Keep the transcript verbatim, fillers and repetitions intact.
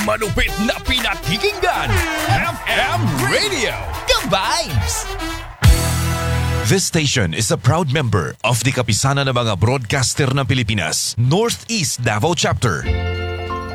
Manupit na pinakikinggan, F M Radio, ka-vibes! This station is a proud member of the Kapisanan ng mga Broadcaster ng Pilipinas, Northeast Davao Chapter.